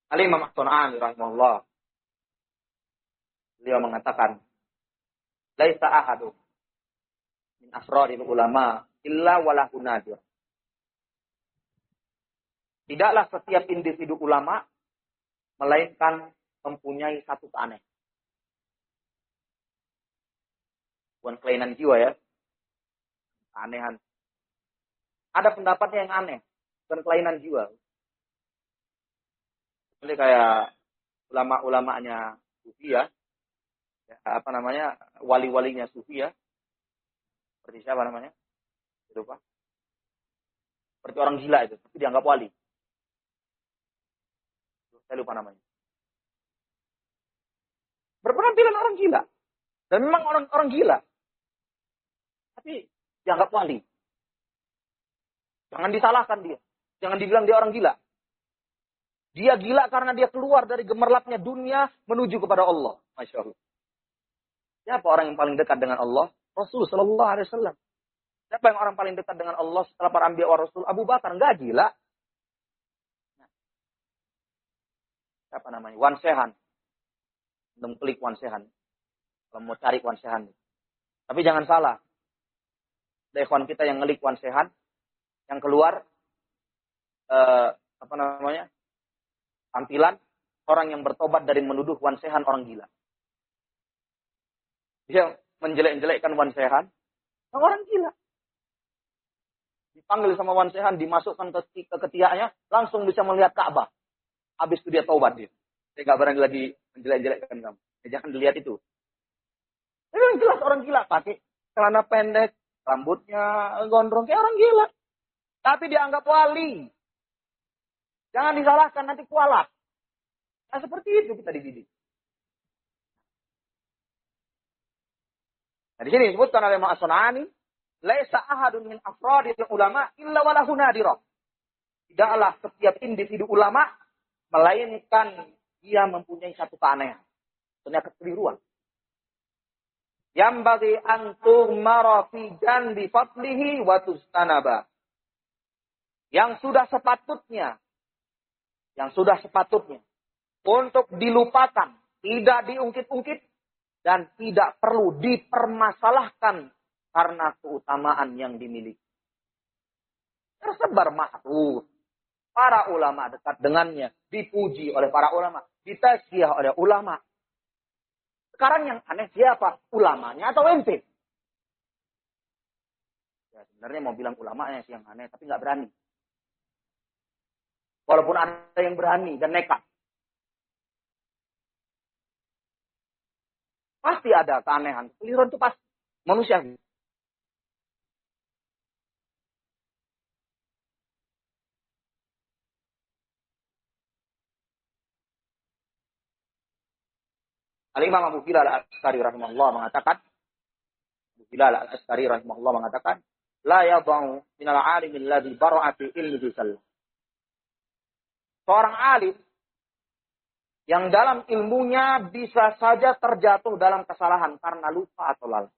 Al-Imam As-Sun'ani rahimahullah, beliau mengatakan, laisa ahadun min afradil ulama illa walahu nadir. Tidaklah setiap individu ulama melainkan mempunyai satu keanehan. Bukan kelainan jiwa ya. Keanehan. Ada pendapatnya yang aneh. Bukan kelainan jiwa. Ini kayak ulama-ulamanya Sufi ya. Wali-walinya Sufi ya. Seperti siapa namanya? Lupa. Seperti orang gila itu. Tapi dianggap wali. Saya lupa namanya. Berpenampilan orang gila. Dan memang orang gila. Tapi dianggap wali. Jangan disalahkan dia. Jangan dibilang dia orang gila. Dia gila karena dia keluar dari gemerlapnya dunia menuju kepada Allah. Masya Allah. Siapa orang yang paling dekat dengan Allah? Rasul Sallallahu Alaihi Wasallam. Siapa yang orang paling dekat dengan Allah setelah para anbiya wa rasul? Abu Bakar. Enggak gila. Siapa namanya? Wan Sehan. Klik Wan Sehan. Kalau mau cari Wan Sehan. Tapi jangan salah. Ada ikhwan kita yang ngelik Wan Sehan. Yang keluar. Tampilan. Orang yang bertobat dari menuduh Wan Sehan orang gila. Dia menjelek-jelekkan Wan Sehan. Orang gila. Dipanggil sama Wan Sehan. Dimasukkan ke ketiaknya. Langsung bisa melihat Ka'bah. Habis itu dia taubat dia. Dia gak berani lagi menjelek-jelekkan kamu. Jangan dilihat itu. Ini jelas orang gila. Pakai celana pendek. Rambutnya gondrong. Kayak orang gila. Tapi dianggap wali. Jangan disalahkan. Nanti kualat. Nah seperti itu kita dididik. Nah di sini disebutkan oleh Imam As-Sun'ani. Laisa ahadun min afradil ulama illa walahu nadirah. Tidaklah setiap individu ulama melainkan dia mempunyai satu keanehan. Punya kekeliruan. Yang bagi antum marafijan bi fadlihi wa tustanaba. Yang sudah sepatutnya untuk dilupakan, tidak diungkit-ungkit dan tidak perlu dipermasalahkan karena keutamaan yang dimiliki. Tersebar ma'ruf. Para ulama dekat dengannya. Dipuji oleh para ulama. Ditazkiyah oleh ulama. Sekarang yang aneh siapa? Ulamanya atau ente? Ya, sebenarnya mau bilang ulamanya sih yang aneh. Tapi nggak berani. Walaupun ada yang berani dan nekat. Pasti ada keanehan. Keliruan itu pasti. Manusia. Al-Imam Abu Bilal Al-Askari rahimahullah mengatakan, la yadha'u minal 'alim alladhi bara'a fi ilmihi sallam. Seorang alim yang dalam ilmunya bisa saja terjatuh dalam kesalahan karena lupa atau lalai.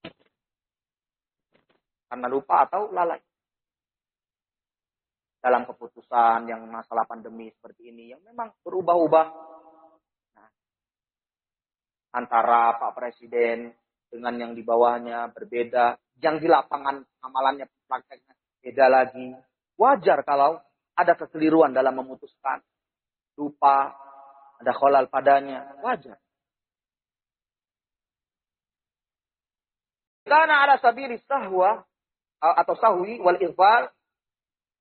Dalam keputusan yang masalah pandemi seperti ini yang memang berubah-ubah. Nah, antara Pak Presiden dengan yang di bawahnya berbeda. Yang di lapangan amalannya prakteknya beda lagi. Wajar kalau ada kekeliruan dalam memutuskan. Lupa, ada kholal padanya. Wajar. Karena ada sabili sahwa atau sahwi wal ighfal